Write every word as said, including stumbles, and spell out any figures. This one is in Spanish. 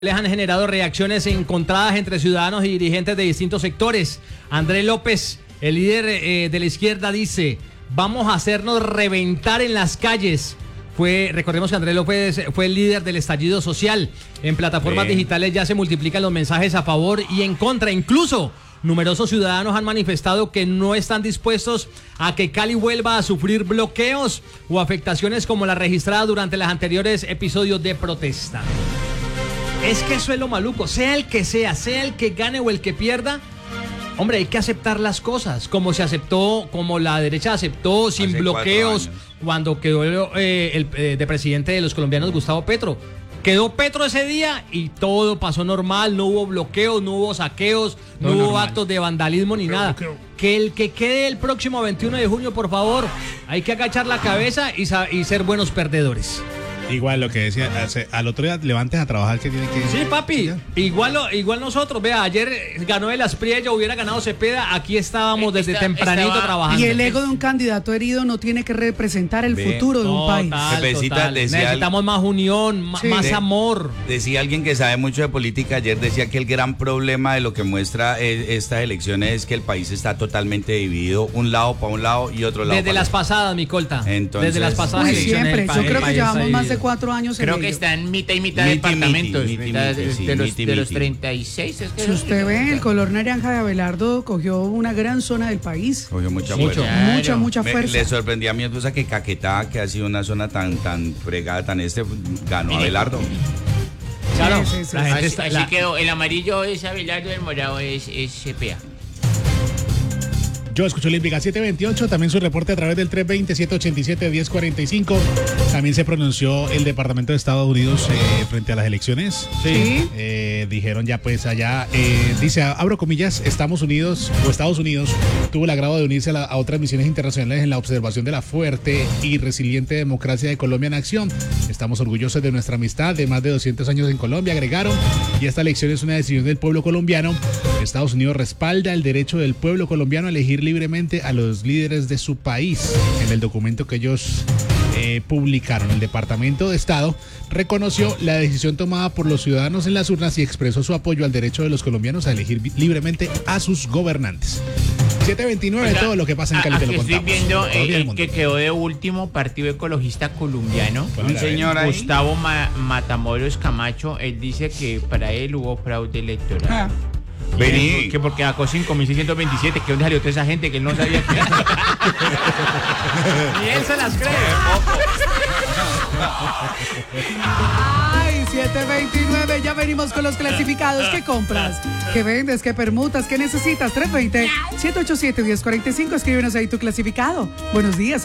Les han generado reacciones encontradas entre ciudadanos y dirigentes de distintos sectores. Andrés López, el líder eh, de la izquierda, dice: vamos a hacernos reventar en las calles. Fue, recordemos que Andrés López fue el líder del estallido social. En plataformas Bien. digitales ya se multiplican los mensajes a favor y en contra. Incluso numerosos ciudadanos han manifestado que no están dispuestos a que Cali vuelva a sufrir bloqueos o afectaciones como la registrada durante los anteriores episodios de protesta. Es que eso es lo maluco, sea el que sea, sea el que gane o el que pierda, hombre, hay que aceptar las cosas, como se aceptó, como la derecha aceptó, sin Hace bloqueos, cuando quedó eh, el eh, de presidente de los colombianos, Gustavo Petro. Quedó Petro ese día y todo pasó normal, no hubo bloqueos, no hubo saqueos, no, no hubo normal. actos de vandalismo ni bloqueo, nada. Bloqueo. Que el que quede el próximo veintiuno de junio, por favor, hay que agachar la cabeza y, y ser buenos perdedores. Igual lo que decía, al otro día levantes a trabajar que tiene que... Sí, papi, igual, igual nosotros, vea, ayer ganó el Asprilla, hubiera ganado Cepeda, aquí estábamos desde Esta, tempranito estaba... trabajando. Y el ego de un candidato herido no tiene que representar el Ve, futuro de un total, país. Total. Necesitamos al... más unión, sí. más de, amor. Decía alguien que sabe mucho de política ayer, decía que el gran problema de lo que muestra estas elecciones es que el país está totalmente dividido, un lado para un lado y otro lado Desde para las otro. pasadas, mi colta. Entonces, desde las pasadas Uy, elecciones. Siempre, yo creo que llevamos más de cuatro años Creo en que ello. está en mitad y mitad de departamentos. Miti, miti, mitad, miti, sí, de, los, miti, de los treinta y seis. Es que si usted ve, el color naranja de Abelardo cogió una gran zona del país. Cogió mucha Mucho, fuerza. claro. Mucha, mucha fuerza. Me, le sorprendía a mi esposa que Caquetá, que ha sido una zona tan, tan fregada, tan este, ganó Abelardo. Claro, sí, sí, sí. Así, está, así la... quedó. El amarillo es Abelardo, el morado es, es C P A. Yo escucho Olímpica siete veintiocho, también su reporte a través del tres veinte, siete ochenta y siete, diez cuarenta y cinco. También se pronunció el Departamento de Estados Unidos eh, frente a las elecciones. Sí. Eh, dijeron ya pues allá, eh, dice, abro comillas, Estados Unidos o Estados Unidos tuvo el agrado de unirse a, la, a otras misiones internacionales en la observación de la fuerte y resiliente democracia de Colombia en acción. Estamos orgullosos de nuestra amistad de más de doscientos años en Colombia, agregaron, y esta elección es una decisión del pueblo colombiano. Estados Unidos respalda el derecho del pueblo colombiano a elegir libremente a los líderes de su país. En el documento que ellos eh, publicaron, el Departamento de Estado reconoció la decisión tomada por los ciudadanos en las urnas y expresó su apoyo al derecho de los colombianos a elegir libremente a sus gobernantes. siete veintinueve, o sea, todo lo que pasa en Cali te lo contamos. Estoy viendo el, el que quedó de último, Partido Ecologista Colombiano. Un señor ahí. Gustavo Ma Matamoros Camacho, él dice que para él hubo fraude electoral. Ah. Vení. Que porque sacó cinco mil seiscientos veintisiete, que dónde salió toda esa gente que él no sabía que... Ni él se las cree. Ay, siete veintinueve, ya venimos con los clasificados. ¿Qué compras? ¿Qué vendes? ¿Qué permutas? ¿Qué necesitas? tres veinte, siete ochenta y siete, diez cuarenta y cinco, escríbenos ahí tu clasificado. Buenos días.